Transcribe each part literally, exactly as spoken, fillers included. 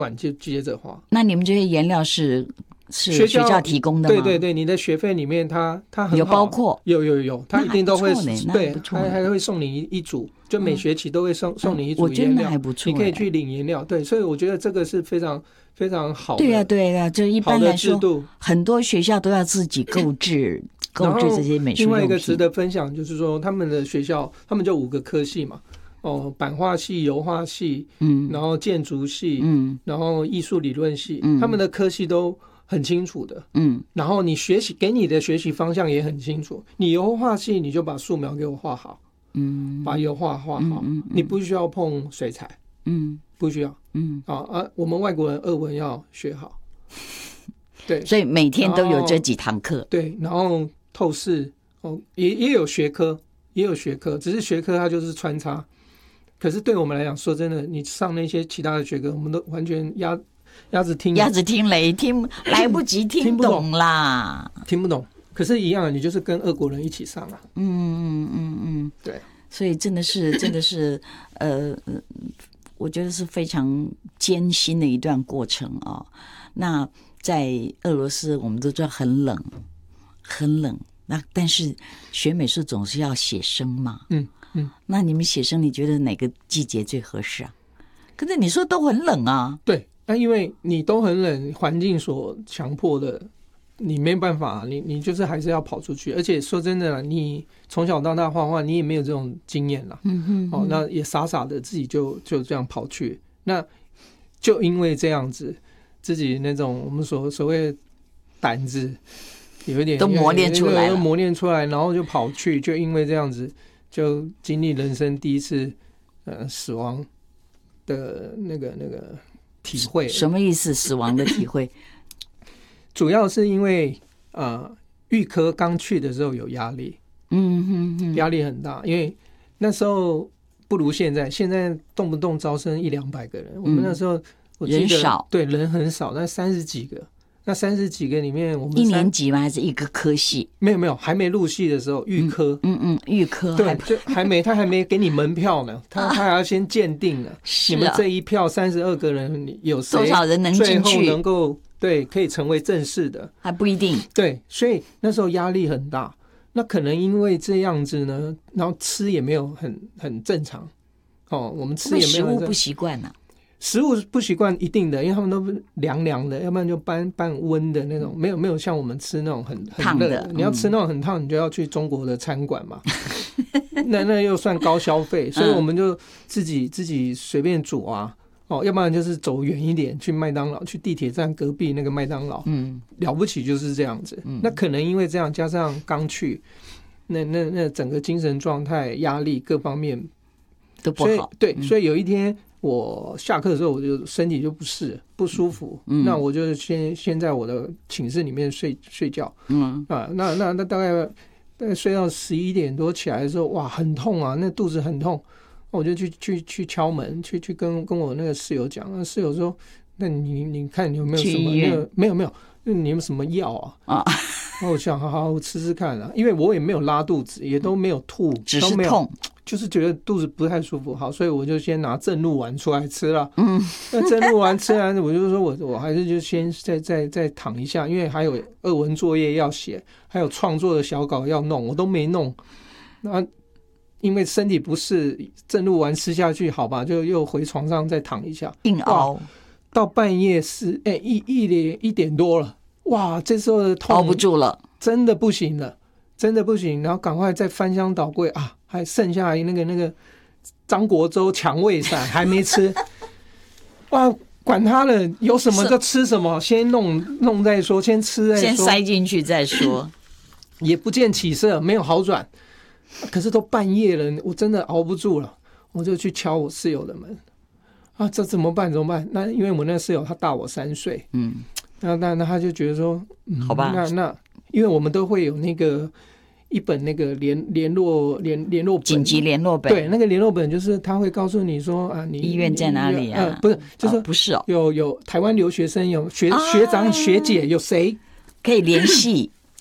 管就接着画。 那你们这些颜料是是学校提供的吗？ 对对对，你的学费里面它它很好有包括， 有有有，它一定都会对， 还还会送你一组，就每学期都会送、嗯、送你一组颜料， 我觉得那还不错， 你可以去领颜料。对，所以我觉得这个是非常非常好的。 对呀对呀，就一般来说，很多学校都要自己购置购置这些美术用品。 另外一个值得分享就是说，他们的学校他们就五个科系嘛。哦，版画系、油画系，嗯，然后建筑系，嗯，然后艺术理论系，嗯，他们的科系都很清楚的，嗯，然后你学习给你的学习方向也很清楚。你油画系你就把素描给我画好，嗯，把油画画好，嗯嗯嗯，你不需要碰水彩，嗯，不需要，嗯，啊啊，我们外国人俄文要学好，对， 所以每天都有这几堂课， 对，然后透视，哦，也也有学科，也有学科，只是学科它就是穿插。可是对我们来讲，说真的，你上那些其他的学科，我们都完全鸭鸭子听鸭子听雷，听来不及听懂啦， 听不懂。可是，一样，你就是跟俄国人一起上啊。 嗯嗯嗯嗯， 对。 所以真的是，真的是，呃，我觉得是非常艰辛的一段过程啊。那在俄罗斯，我们都知道很冷，很冷。那但是学美术总是要写生嘛，嗯。嗯，那你们写生，你觉得哪个季节最合适啊？可是你说都很冷啊。 对，那因为你都很冷，环境所强迫的，你没办法，你你就是还是要跑出去。而且说真的啦，你从小到大画画，你也没有这种经验啦。嗯哼, 哼，哦，那也傻傻的自己就就这样跑去。那就因为这样子，自己那种我们所所谓胆子有一点都磨练出来了， 都磨练出来，然后就跑去，就因为这样子。就经历人生第一次呃死亡的那个那个体会。 什么意思？死亡的体会？ 主要是因为呃预科刚去的时候有压力，嗯哼哼，压力很大，因为那时候不如现在，现在动不动招生一两百个人，嗯、我们那时候我记得人少， 对，人很少，那三十几个。那三十几个里面，我们一年级吗？还是一个科系？ 没有没有，还没入系的时候，预科， 嗯嗯，预科， 对，就还没，他还没给你门票呢，他他还要先鉴定呢。 是啊，你们这一票三十二个人，有谁多少人能进去？ 最后能够对可以成为正式的， 还不一定。 对，所以那时候压力很大。那可能因为这样子呢，然后吃也没有很很正常。哦，我们吃也没有食物不习惯呢。 食物不习惯一定的，因为他们都凉凉的，要不然就半半温的那种，没有没有像我们吃那种很很热的。你要吃那种很烫，你就要去中国的餐馆嘛，那那又算高消费，所以我们就自己自己随便煮啊，哦，要不然就是走远一点去麦当劳，去地铁站隔壁那个麦当劳，嗯，了不起就是这样子。嗯、那可能因为这样，加上刚去，那那那整个精神状态、压力各方面都不好。 所以对，嗯、所以有一天。我下课的时候，我就身体就不适不舒服，嗯、那我就先先在我的寝室里面睡睡觉，嗯啊，那那那大概大概睡到十一点多起来的时候，哇，很痛啊，那肚子很痛，我就去去去敲门，去去跟跟我那个室友讲，那室友说，那你你看你有没有什么那个没有没有，你有什么药啊？啊，那我想好好我吃吃看啊，因为我也没有拉肚子，也都没有吐， 只是痛。 就是觉得肚子不太舒服，好，所以我就先拿正露丸出来吃了。嗯，那正露丸吃完，我就说我我还是就先再再再躺一下，因为还有俄文作业要写，还有创作的小稿要弄，我都没弄。那因为身体不适，正露丸吃下去，好吧，就又回床上再躺一下， 硬熬到半夜是哎、欸、一一点一点多了，哇，这时候的痛熬不住了， 真的不行了，真的不行，然后赶快再翻箱倒柜啊。还剩下那个那个张国周蔷薇散还没吃，哇，管他了，有什么就吃什么，先弄弄再说，先吃再说， 先塞进去再说， 也不见起色，没有好转。可是都半夜了，我真的熬不住了，我就去敲我室友的门啊，这怎么办？怎么办？那因为我那个室友他大我三岁，嗯，那那那他就觉得说，嗯、 好吧， 那那因为我们都会有那个。一本那个联联络联联络本， 紧急联络本， 对，那个联络本就是他会告诉你说啊，你医院在哪里啊？ 呃、不是，就是、 哦、不是哦， 有有台湾留学生，有学、啊、学长学姐，有谁可以联系？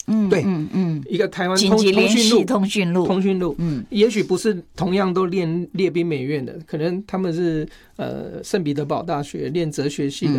嗯， 对， 嗯嗯， 一个台湾紧通急联系通讯录， 通讯录， 通讯录， 嗯， 也许不是同样都练列兵美院的，可能他们是呃圣彼得堡大学练哲学系的。